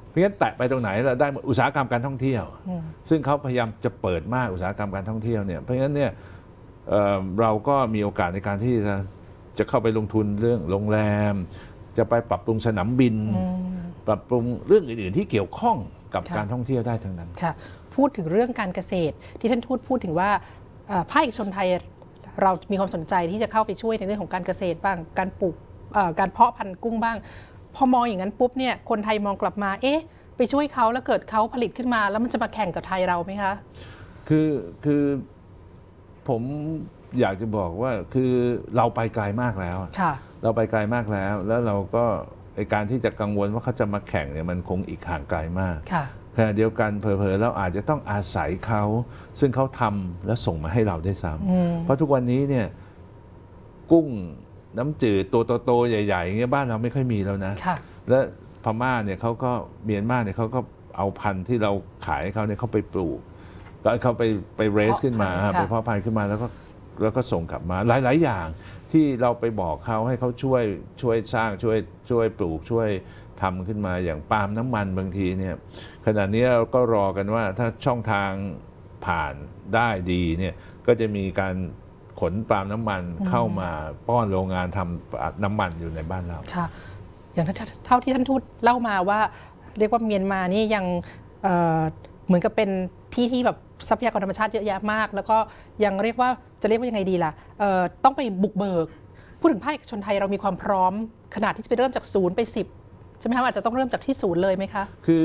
เพราะฉะนั้นแตะไปตรงไหนเราได้อุตสาหกรรมการท่องเที่ยวซึ่งเขาพยายามจะเปิดมากอุตสาหกรรมการท่องเที่ยวเนี่ยเพราะฉะนั้นเนี่ยเราก็มีโอกาสในการที่จะเข้าไปลงทุนเรื่องโรงแรมจะไปปรับปรุงสนามบินปรับปรุงเรื่องอื่นๆที่เกี่ยวข้องกับการท่องเที่ยวได้ทั้งนั้นค่ะพูดถึงเรื่องการเกษตรที่ท่านพูดถึงว่าภาคเอกชนไทยเรามีความสนใจที่จะเข้าไปช่วยในเรื่องของการเกษตรบ้างการปลูกการเพาะพันธุ์กุ้งบ้างพอมองอย่างนั้นปุ๊บเนี่ยคนไทยมองกลับมาไปช่วยเขาแล้วเกิดเขาผลิตขึ้นมาแล้วมันจะมาแข่งกับไทยเราไหมคะคือผมอยากจะบอกว่าคือเราไปไกลมากแล้วเราไปไกลมากแล้วแล้วเราก็การที่จะกังวลว่าเขาจะมาแข่งเนี่ยมันคงอีกห่างไกลมากขณะเดียวกันเผลอๆเราอาจจะต้องอาศัยเขาซึ่งเขาทำแล้วส่งมาให้เราได้ซ้ำเพราะทุกวันนี้เนี่ยกุ้งน้ำจืดตัวโตๆใหญ่ๆเงี้ยบ้านเราไม่ค่อยมีแล้วนะและพม่าเนี่ยเขาก็เมียนมาเนี่ยเขาก็เอาพันธุ์ที่เราขายให้เขาเนี่ยเขาไปปลูกก็เขาไปเรสขึ้นมาไปเพาะพันธุ์ขึ้นมาแล้วก็ส่งกลับมาหลายๆอย่างที่เราไปบอกเขาให้เขาช่วยสร้างช่วยปลูกช่วยทำขึ้นมาอย่างปาล์มน้ำมันบางทีเนี่ยขณะนี้เราก็รอกันว่าถ้าช่องทางผ่านได้ดีเนี่ยก็จะมีการขนปาล์มน้ำมันเข้ามาป้อนโรงงานทำน้ำมันอยู่ในบ้านเราค่ะอย่างเท่าที่ท่านทูตเล่ามาว่าเรียกว่าเมียนมานี่ยังเหมือนกับเป็นที่แบบทรัพยากรธรรมชาติเยอะแยะมากแล้วก็ยังเรียกว่าจะเรียกว่ายังไงดีล่ะต้องไปบุกเบิกพูดถึงภาคเอกชนไทยเรามีความพร้อมขนาดที่จะไปเริ่มจาก0ไป10ใช่ไหมคะอาจจะต้องเริ่มจากที่0เลยไหมคะ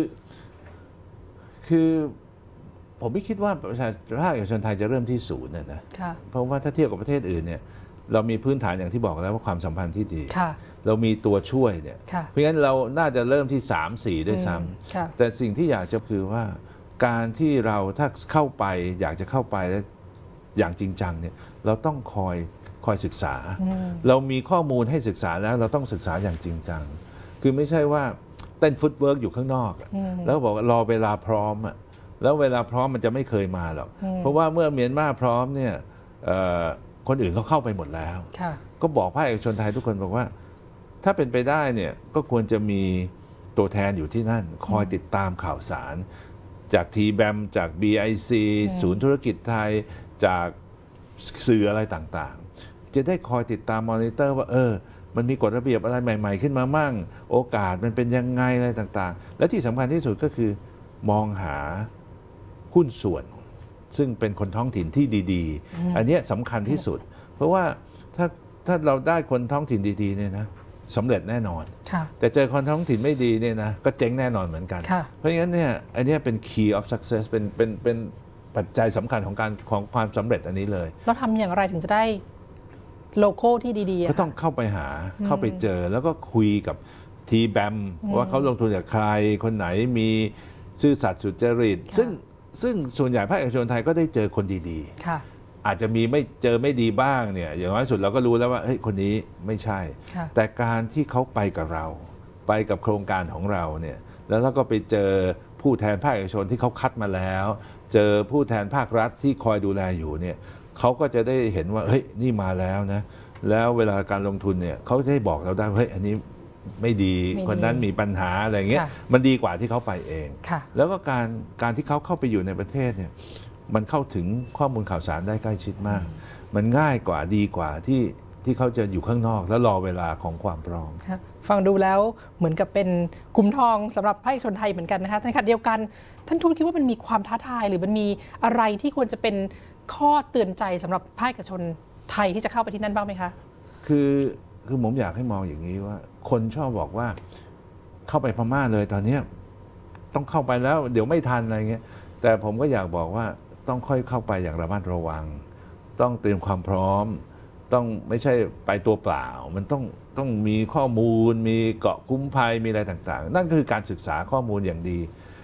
คือผมไม่คิดว่าภาคเอกชนไทยจะเริ่มที่0นะเพราะว่าถ้าเทียบกับประเทศอื่นเนี่ยเรามีพื้นฐานอย่างที่บอกแล้วว่าความสัมพันธ์ที่ดีเรามีตัวช่วยเนี่ยเพราะฉะนั้นเราน่าจะเริ่มที่3-4ด้วยซ้ำแต่สิ่งที่อยากจะคือว่าการที่เราถ้าเข้าไปอยากจะเข้าไปแล้วอย่างจริงจังเนี่ยเราต้องคอยศึกษาเรามีข้อมูลให้ศึกษาแล้วเราต้องศึกษาอย่างจริงจังคือไม่ใช่ว่าเต้นฟุตเวิร์กอยู่ข้างนอกแล้วบอกว่ารอเวลาพร้อมแล้วเวลาพร้อมมันจะไม่เคยมาหรอกเพราะว่าเมื่อเมียนมาพร้อมเนี่ยคนอื่นเขาเข้าไปหมดแล้วก็บอกภาคเอกชนไทยทุกคนบอกว่าถ้าเป็นไปได้เนี่ยก็ควรจะมีตัวแทนอยู่ที่นั่นคอยติดตามข่าวสารจากทีแบมจาก BIC ศูนย์ธุรกิจไทยจากสื่ออะไรต่างๆจะได้คอยติดตามมอนิเตอร์ว่ามันมีกฎระเบียบอะไรใหม่ๆขึ้นมามั่งโอกาสมันเป็นยังไงอะไรต่างๆและที่สำคัญที่สุดก็คือมองหาหุ้นส่วนซึ่งเป็นคนท้องถิ่นที่ดีๆอันนี้สำคัญที่สุดเพราะว่าถ้าเราได้คนท้องถิ่นดีๆเนี่ยนะสำเร็จแน่นอนแต่เจอคนท้องถิ่นไม่ดีเนี่ยนะก็เจ๊งแน่นอนเหมือนกันเพราะงั้นเนี่ยอันนี้เป็น key of success เป็นปัจจัยสำคัญของความสำเร็จอันนี้เลยแล้วทำอย่างไรถึงจะได้โลโก้ที่ดีๆก็ต้องเข้าไปเข้าไปเจอแล้วก็คุยกับทีแบมว่าเขาลงทุนกับใครคนไหนมีซื่อสัตย์สุจริตซึ่งส่วนใหญ่ภาคเอกชนไทยก็ได้เจอคนดีๆอาจจะมีไม่เจอไม่ดีบ้างเนี่ยอย่างน้อยสุดเราก็รู้แล้วว่าเฮ้ยคนนี้ไม่ใช่แต่การที่เขาไปกับเราไปกับโครงการของเราเนี่ยแล้วเราก็ไปเจอผู้แทนภาคเอกชนที่เขาคัดมาแล้วเจอผู้แทนภาครัฐที่คอยดูแลอยู่เนี่ยเขาก็จะได้เห็นว่าเฮ้ยนี่มาแล้วนะแล้วเวลาการลงทุนเนี่ยเขาจะได้บอกเราได้เฮ้ยอันนี้ไม่ดีคนนั้นมีปัญหาอะไรเงี้ยมันดีกว่าที่เขาไปเองแล้วก็การที่เขาเข้าไปอยู่ในประเทศเนี่ยมันเข้าถึงข้อมูลข่าวสารได้ใกล้ชิดมากมันง่ายกว่าดีกว่าที่เขาจะอยู่ข้างนอกแล้วรอเวลาของความพร้อมฟังดูแล้วเหมือนกับเป็นขุมทองสำหรับภาคเอกชนไทยเหมือนกันนะคะในขณะเดียวกันท่านทูตคิดว่ามันมีความท้าทายหรือมันมีอะไรที่ควรจะเป็นข้อเตือนใจสำหรับภาคเอกชนไทยที่จะเข้าไปที่นั่นบ้างไหมคะคือผมอยากให้มองอย่างนี้ว่าคนชอบบอกว่าเข้าไปพม่าเลยตอนนี้ต้องเข้าไปแล้วเดี๋ยวไม่ทันอะไรเงี้ยแต่ผมก็อยากบอกว่าต้องค่อยเข้าไปอย่างระมัดระวังต้องเตรียมความพร้อมต้องไม่ใช่ไปตัวเปล่ามันต้องมีข้อมูลมีเกาะคุ้มภัยมีอะไรต่างๆนั่นคือการศึกษาข้อมูลอย่างดี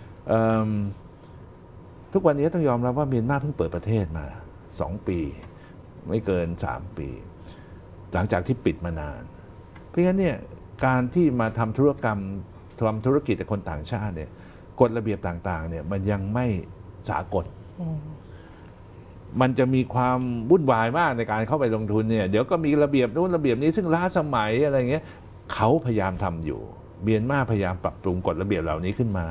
ทุกวันนี้ต้องยอมรับว่าเมียนมาเพิ่งเปิดประเทศมา2 ปีไม่เกิน3 ปีหลังจากที่ปิดมานานเพราะงั้นเนี่ยการที่มาทำธุรกิจกับคนต่างชาติเนี่ยกฎระเบียบต่างๆเนี่ยมันยังไม่สากลมันจะมีความวุ่นวายมากในการเข้าไปลงทุนเนี่ยเดี๋ยวก็มีระเบียบนู้นระเบียบนี้ซึ่งล้าสมัยอะไรเงี้ยเขาพยายามทำอยู่เมียนมาพยายามปรับปรุงกฎระเบียบเหล่านี้ขึ้นมา